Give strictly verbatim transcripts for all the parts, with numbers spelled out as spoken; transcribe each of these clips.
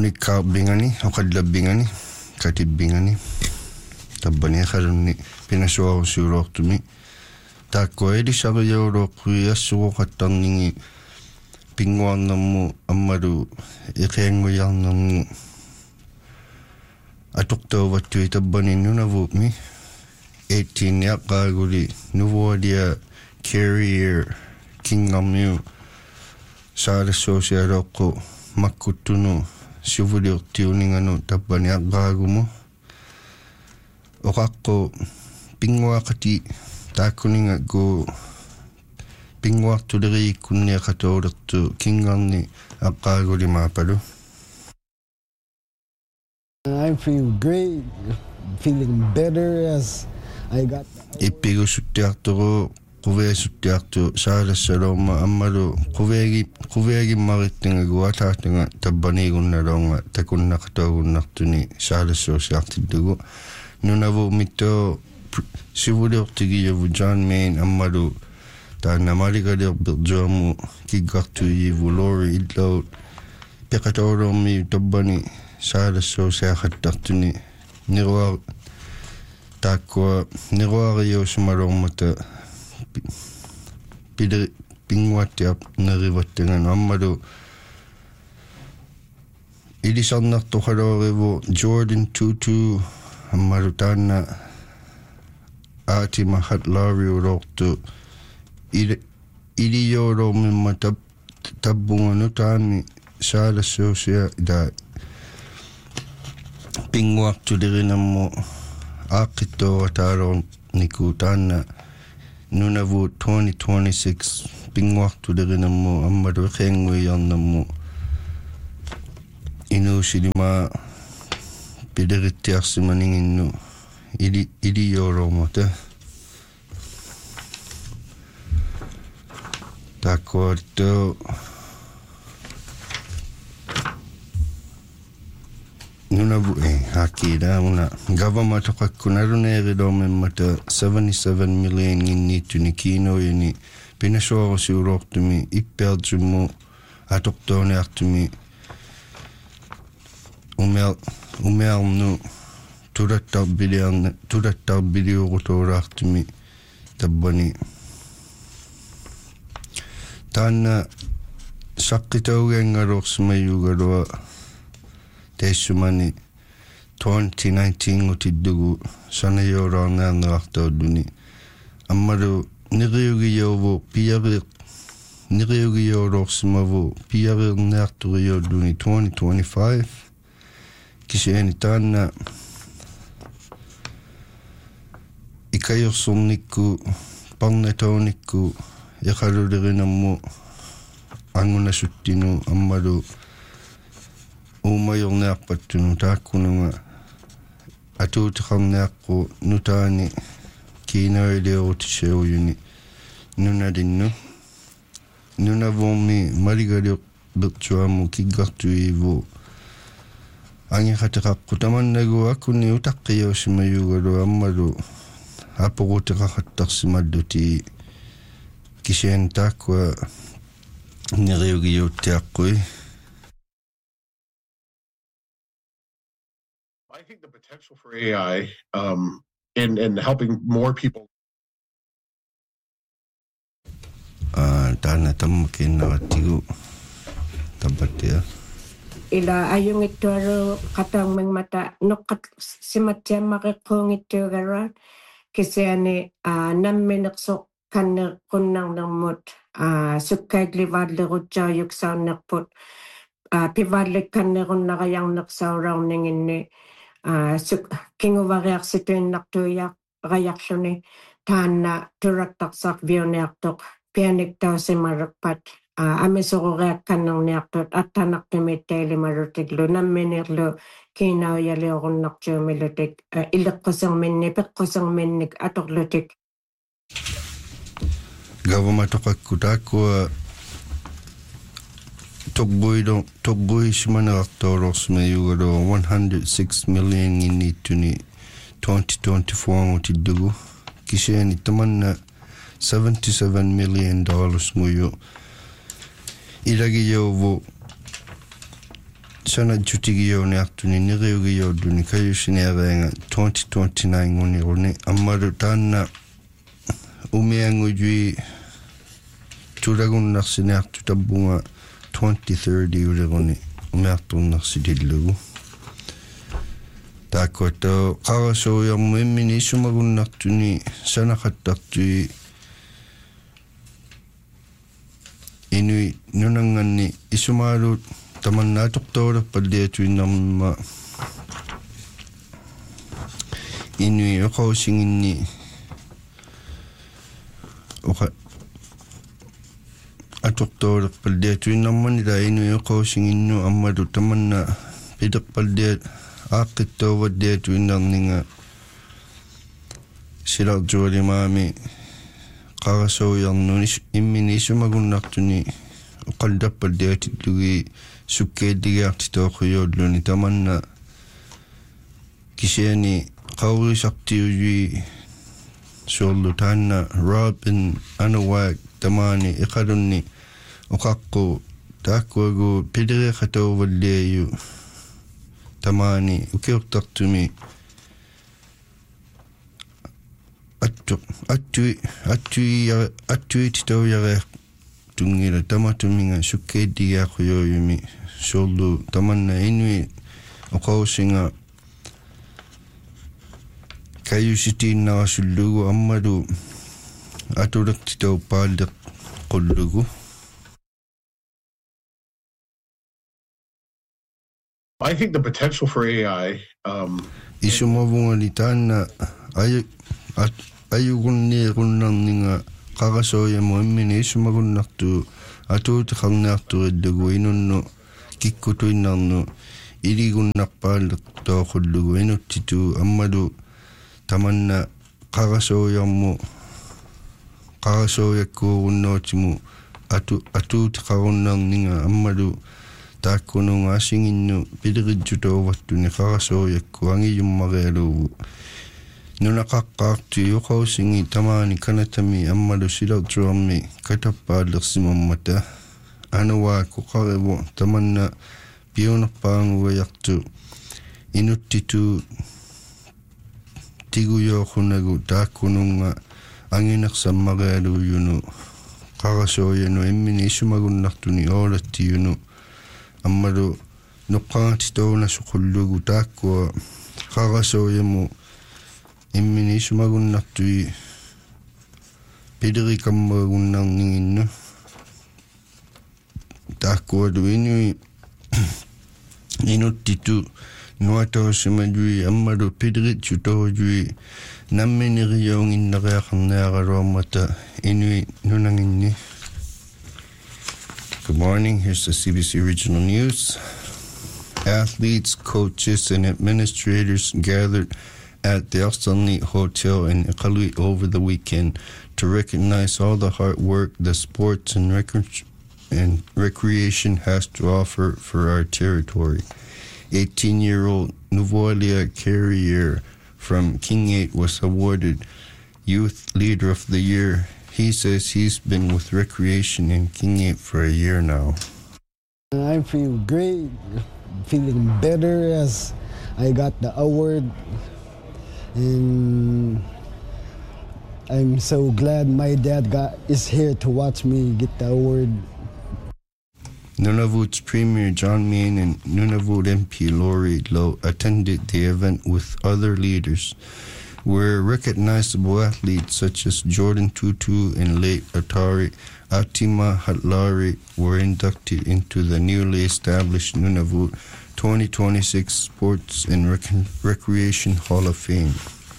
unikka bingani okadla bingani katib bingani tabbani kharni pinasuwa usurortumi taakko edi sariyorooqquiassugu qattarningi pinguarnermu ammalu iqianguyarnermu atuqtauvattui tabbani nunavuupmi eighteen yaqqaaguli nuvuadia carrier kingarmiu saalassoosialoqqu makkuttunu sivuliortiuninganu tabbani aqqaagumu oqaqqu pinguaqati taakkuninga gu pinguartuleriikkunniaqatoulertu kingarni aqqaaguli maapalu. I feel great, feeling better as I got ippigusuttiartoru quveasuttiartu saalassalorma ammalu quveegi quveegimmarittingagu ataatanga tabbaniigunnaloonga takunnaqatoogunnartuni saalassuusiartiddugu nunavu mitto sivuliortigiyavu John Main ammalu taannamaligalerberjuamu kiggartuyivu Lori Idlow peqatoorormi tabbani saalassuusiaqattartuni niruar taakkoa niruariusumalormata pide pinguattiap nerivattangan ammalu ilisarnartoqaloorivu Jordan Tutu ammalu taanna Aati Mahatlariulortu iliyoolormimma tab tabbunganu taani saalassuusia da pinguartulerinammu aaqqittoorataaloorniku taanna nunavu twenty twenty-six pinguartulerinammu ammalu iqianguiyarnammu inuusilima piderittiarsimaninginnu ili iliyoolormata taakkuarto nunavu eh hakida una government toqakkunaruneeriloormimmata seventy-seven million nginniittuni kiinoyini pinasuarusiulortumi ippiartummu atoqtooniartumi umel umearnu tulattarbiliarna tulattarbiliurutuulaartumi tabbani taanna saqqitaugiangaluorsimayugalua teissumani twenty nineteen utiddugu sanayoolaarnearnerartaulluni ammalu niriugiyauvu piariq niriugiyooloorsimavu piarirnearturiyolluni twenty twenty-five kisiani taanna ikajorsornikku parnataunikku iqalulerinammu angunasuttinu ammalu uumayornearpattunu taakkununga atuutiqarneaqqu nutaani kiinoiliorutiseuyuni nunalinnu nunavuumi maligaliorbertuamu kiggartuivu angiqatiqaqqu tamannagu akkunni utaqqiyausimayugalu ammalu apoqutiqaqattarsimalluti kisian taakkua niriugiyuuttiaqqui. I think the potential for A I um, in, in helping more people. Uh, Tana tammakinnaratigu tabbatia. Ila ayungittuaru qataangming mata nuqqat simattiammaqiqquungittuugaruat kisiani nammineqsoq kanneqqunnarnermut sukkaiglivaallerutsaayuksaarnerput pivaallikkannerunnaqajarneqsauraarninginni suk kinguvariarsituinnartuiaq rayarluni taanna turattaqsaq viuniartoq pianiktausimarerpat amisoruriakkannerniartut attanaqtimittailimalutiklu namminirlu kiinaujaliorunnartuumilutik illeqquserminni peqquserminnik atorlutik government toqakku taakkua toqbuido toqbuisimanerartoolorsimayugalu one hundred six million nginniittuni twenty twenty-four utiddugu kisiani tamanna seventy-seven million dollars nguyu ilagiyauvu sana jutigiyooniartuni niriugiyooduni kayusiniareanga twenty twenty-nine uniruni ammalu taanna umiangujui tulagunnarsineartu tabbunga twenty thirty uliruni umiartunnarsitillugu taakkoto qarasooyarmu immini isumagunnartuni sanaqattartui inui nunanganni isumaalut tamanna tortoorerpalliatuinnarma inui oqausinginni oqa atortoorerpalliatuinnarmani la inui oqausinginnu ammalu tamanna piderpalliat aaqqittoovaddiatuinnarninga silarjualimaami qarasooyarnuni immini isumagunnartuni oqallapalliatillugi sukkeelligiartitooquyoolluni tamanna kisiani qaurisartiujui suorlu taanna Robin Anawaak tamaani iqalunni oqaqqu taakkuagu pideriqatoovalliayu tamaani ukiortartumi attu attui attui attui titoyare tungila tamatuminga sukkeeddigiaquyooyumi suorlu tamanna inui oqausinga kayusitiinnarasullugu ammalu atulaqtitauppaalleq qullugu. I think the potential for A I. Um, Isumavungali taanna ayu ayugunniiqunnarninga qarasooyamu immini isumagunnartu atuutiqarniarturillugu inunnu kikkutuinnarnu iligunnarpaalleqtooqullugu inuttitu ammalu tamanna qarasooyarmu qarasooyakkuurunnootimu atu atuutiqarunnarninga ammalu taakkununga asinginnu pilerijjutoovattuni qarasooyakku angiyummarialuugu nunaqaqqaartui oqausingi tamaani kanatami ammalu silartuarmi katappaallersimammata Anawaak oqarivu tamanna piunerpaangugayartu inuttitu tiguyooqunagu taakkununga anginersammarialuuyunu qarasooyanu immini isumagunnartuni oolattiyunu ammalu nuqqaatitouna suqullugu taakkua qarasooyamu immini isumagunnartui piderikammagunnarninginnu taakkualu inui inuttitu nuatoosimajui ammalu pideritsutoojui namminiriyoonginnariaqarniaqaluammata inui nunanginni. Good morning. Here's the C B C Regional News. Athletes, coaches, and administrators gathered at the Austerlitz Hotel in Iqaluit over the weekend to recognize all the hard work the sports and, rec- and recreation has to offer for our territory. eighteen-year-old Nuvolia Carrier from King eight was awarded Youth Leader of the Year. He says he's been with recreation in King eight for a year now. I feel great, feeling better as I got the award, and I'm so glad my dad got is here to watch me get the award. Nunavut's Premier John Mayne and Nunavut M P Lori Lowe attended the event with other leaders, where recognizable athletes such as Jordan Tutu and late Atari Atima Hatlari were inducted into the newly established Nunavut twenty twenty-six Sports and Rec- Recreation Hall of Fame.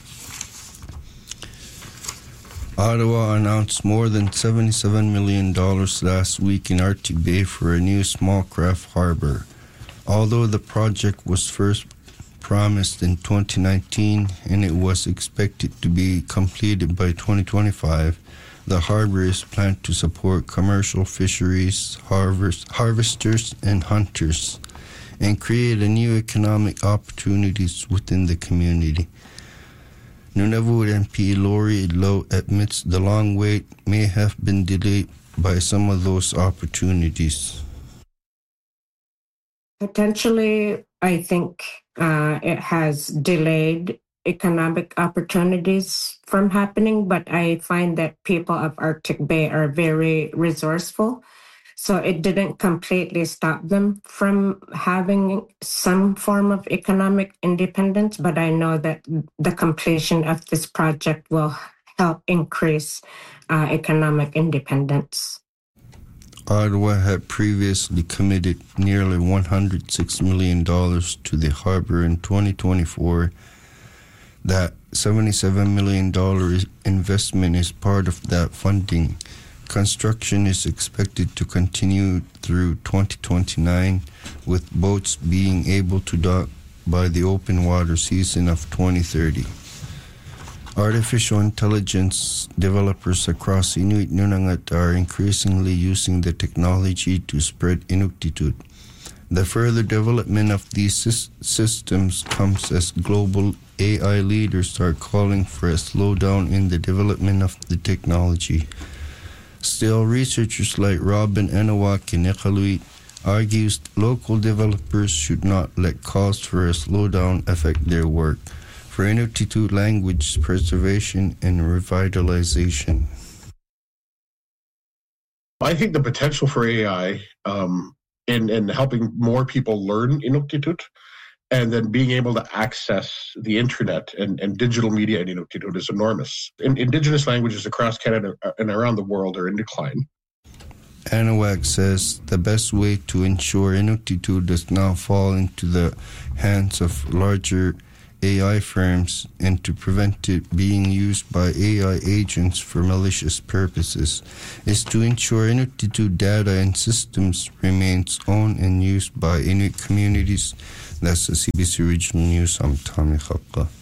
Ottawa announced more than seventy-seven million dollars last week in Arctic Bay for a new small craft harbor. Although the project was first promised in twenty nineteen and it was expected to be completed by twenty twenty-five, the harbor is planned to support commercial fisheries, harvest, harvesters, and hunters, and create a new economic opportunities within the community. Nunavut M P Lori Lowe admits the long wait may have been delayed by some of those opportunities. Potentially, I think uh, it has delayed economic opportunities from happening, but I find that people of Arctic Bay are very resourceful. So it didn't completely stop them from having some form of economic independence, but I know that the completion of this project will help increase uh, economic independence. Ottawa had previously committed nearly one hundred six million dollars to the harbor in twenty twenty-four. That seventy-seven million dollars investment is part of that funding. Construction is expected to continue through twenty twenty-nine, with boats being able to dock by the open water season of twenty thirty. Artificial intelligence developers across Inuit Nunangat are increasingly using the technology to spread Inuktitut. The further development of these sy- systems comes as global A I leaders are calling for a slowdown in the development of the technology. Still, researchers like Robin Enowak in Iqaluit argues local developers should not let calls for a slowdown affect their work for Inuktitut language preservation and revitalization. I think the potential for A I um, in, in helping more people learn Inuktitut and then being able to access the internet and, and digital media in Inuktitut is enormous. In, indigenous languages across Canada and around the world are in decline. Anawak says the best way to ensure Inuktitut does not fall into the hands of larger A I firms and to prevent it being used by A I agents for malicious purposes is to ensure Inuktitut data and systems remains owned and used by Inuit communities. That's the C B C Regional News. I'm Tommy Khapka.